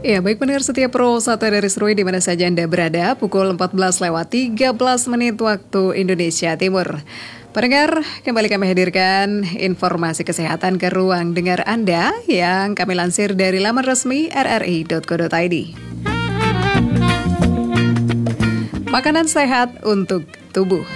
Ya, baik pendengar setia Pro 1 dari Serui di mana saja Anda berada, pukul 14:13 waktu Indonesia Timur. Pendengar, kembali kami hadirkan informasi kesehatan ke ruang dengar Anda yang kami lansir dari laman resmi rri.co.id. Makanan sehat untuk tubuh.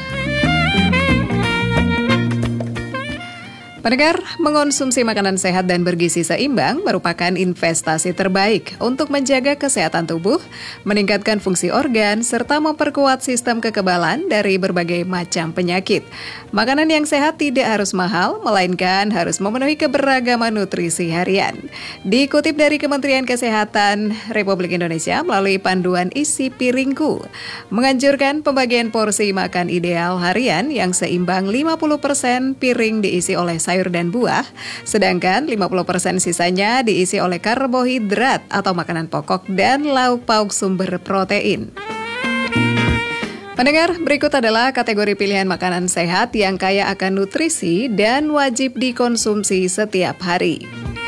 Pendengar, mengonsumsi makanan sehat dan bergizi seimbang merupakan investasi terbaik untuk menjaga kesehatan tubuh, meningkatkan fungsi organ, serta memperkuat sistem kekebalan dari berbagai macam penyakit. Makanan yang sehat tidak harus mahal, melainkan harus memenuhi keberagaman nutrisi harian. Dikutip dari Kementerian Kesehatan Republik Indonesia melalui panduan isi piringku, menganjurkan pembagian porsi makan ideal harian yang seimbang 50% piring diisi oleh sayur dan buah, sedangkan 50% sisanya diisi oleh karbohidrat atau makanan pokok dan lauk pauk sumber protein. Pendengar, berikut adalah kategori pilihan makanan sehat yang kaya akan nutrisi dan wajib dikonsumsi setiap hari.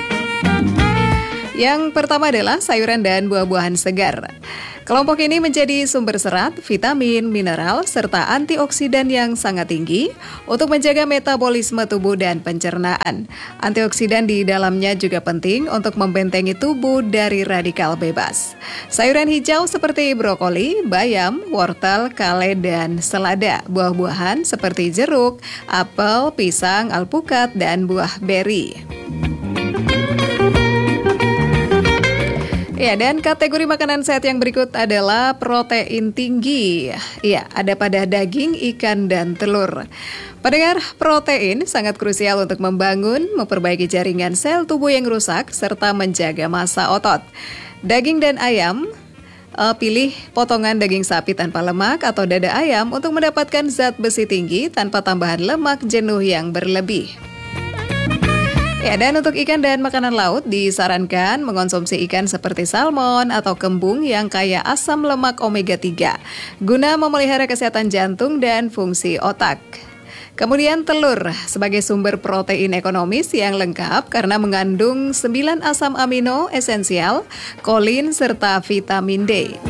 Yang pertama adalah sayuran dan buah-buahan segar. Kelompok ini menjadi sumber serat, vitamin, mineral, serta antioksidan yang sangat tinggi untuk menjaga metabolisme tubuh dan pencernaan. Antioksidan di dalamnya juga penting untuk membentengi tubuh dari radikal bebas. Sayuran hijau seperti brokoli, bayam, wortel, kale, dan selada. Buah-buahan seperti jeruk, apel, pisang, alpukat, dan buah beri. Ya, dan kategori makanan sehat yang berikut adalah protein tinggi. Ya, ada pada daging, ikan, dan telur. Pendengar, protein sangat krusial untuk membangun, memperbaiki jaringan sel tubuh yang rusak, serta menjaga massa otot. Daging dan ayam, pilih potongan daging sapi tanpa lemak atau dada ayam untuk mendapatkan zat besi tinggi tanpa tambahan lemak jenuh yang berlebih. Ya, dan untuk ikan dan makanan laut disarankan mengonsumsi ikan seperti salmon atau kembung yang kaya asam lemak omega 3 guna memelihara kesehatan jantung dan fungsi otak. Kemudian telur sebagai sumber protein ekonomis yang lengkap karena mengandung 9 asam amino esensial, kolin, serta vitamin D.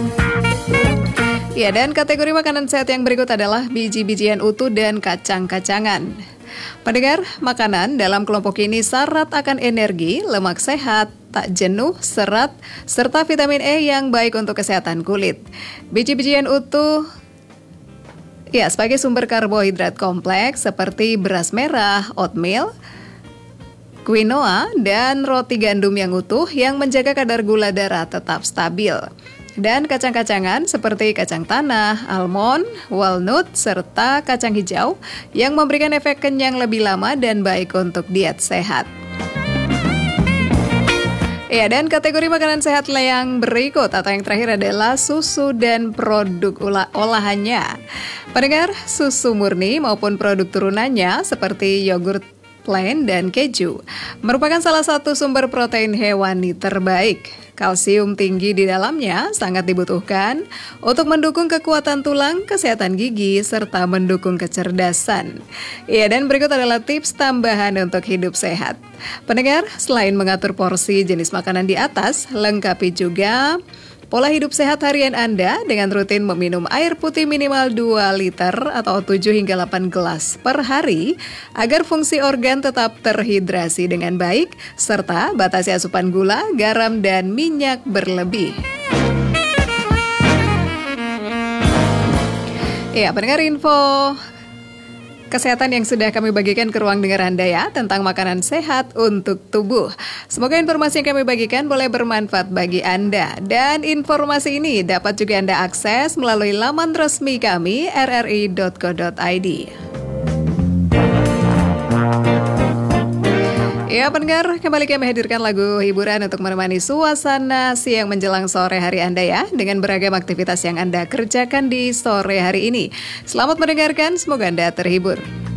Ya, dan kategori makanan sehat yang berikut adalah biji-bijian utuh dan kacang-kacangan. Pendengar, makanan dalam kelompok ini syarat akan energi, lemak sehat, tak jenuh, serat, serta vitamin E yang baik untuk kesehatan kulit. Biji-bijian utuh sebagai sumber karbohidrat kompleks seperti beras merah, oatmeal, quinoa, dan roti gandum yang utuh yang menjaga kadar gula darah tetap stabil. Dan kacang-kacangan seperti kacang tanah, almond, walnut, serta kacang hijau yang memberikan efek kenyang lebih lama dan baik untuk diet sehat. Ya, dan kategori makanan sehat yang berikut atau yang terakhir adalah susu dan produk olahannya. Pendengar, susu murni maupun produk turunannya seperti yogurt plain dan keju merupakan salah satu sumber protein hewani terbaik. Kalsium tinggi di dalamnya sangat dibutuhkan untuk mendukung kekuatan tulang, kesehatan gigi, serta mendukung kecerdasan. Ya, dan berikut adalah tips tambahan untuk hidup sehat. Pendengar, selain mengatur porsi jenis makanan di atas, lengkapi juga pola hidup sehat harian Anda dengan rutin meminum air putih minimal 2 liter atau 7 hingga 8 gelas per hari agar fungsi organ tetap terhidrasi dengan baik, serta batasi asupan gula, garam, dan minyak berlebih. Ya, pendengar, info kesehatan yang sudah kami bagikan ke ruang dengar Anda ya tentang makanan sehat untuk tubuh. Semoga informasi yang kami bagikan boleh bermanfaat bagi Anda. Dan informasi ini dapat juga Anda akses melalui laman resmi kami rri.co.id. Ya, pendengar, kembali kami hadirkan lagu hiburan untuk menemani suasana siang menjelang sore hari Anda ya, dengan beragam aktivitas yang Anda kerjakan di sore hari ini. Selamat mendengarkan, semoga Anda terhibur.